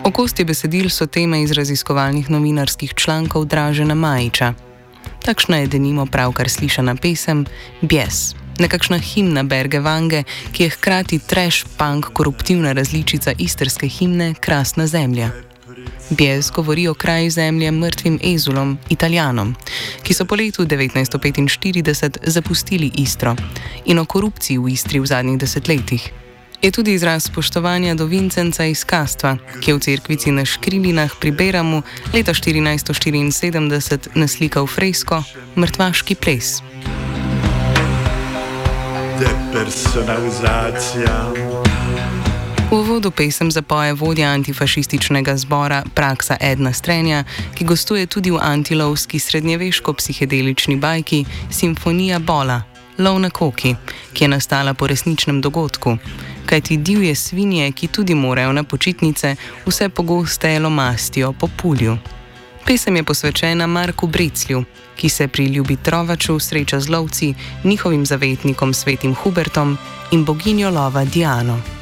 Okostje besedil so teme iz raziskovalnih novinarskih člankov Dražena Majiča. Takšna je denimo pravkar slišana pesem Bijes, nekakšna himna Berge Vange, ki je hkrati trash punk koruptivna različica istrske himne Krasna zemlja. Bijes govori o kraju zemlje mrtvim Ezulom, Italijanom, ki so po letu 1945 zapustili Istro, in o korupciji v Istri v zadnjih desetletjih. Je tudi izraz spoštovanja do Vincenca iz Kastva, ki je v cerkvici na Škrilinah pri Beramu leta 1474 naslikal fresko Mrtvaški ples. Depersonalizacija. V uvodu pesem zapoje vodja antifašističnega zbora Praksa Edna Strenja, ki gostuje tudi v antilovski srednjeveško-psihedelični bajki Simfonija Bola, Lov na koki, ki je nastala po resničnem dogodku, kajti divje svinje, ki tudi morajo na počitnice, vse pogosteje lomastijo po pulju. Pesem je posvečena Marku Breclju, ki se pri Ljubi Trovaču sreča z lovci, njihovim zavetnikom svetim Hubertom in boginjo lova Diano.